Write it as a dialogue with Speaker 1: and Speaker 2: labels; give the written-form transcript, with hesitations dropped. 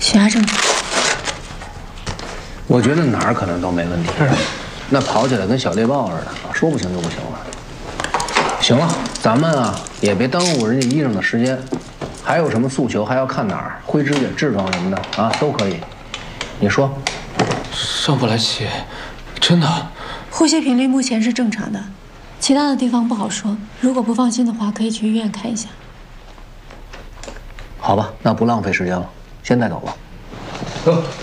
Speaker 1: 血压正常。
Speaker 2: 我觉得哪儿可能都没问题。那跑起来跟小猎豹似的，说不行就不行了。行了，咱们啊也别耽误人家医生的时间。还有什么诉求？还要看哪儿？灰指甲、痔疮什么的啊，都可以。你说。
Speaker 3: 上不来气，真的。
Speaker 1: 呼吸频率目前是正常的，其他的地方不好说。如果不放心的话，可以去医院看一下。
Speaker 2: 好吧，那不浪费时间了，先带走吧。
Speaker 3: 走。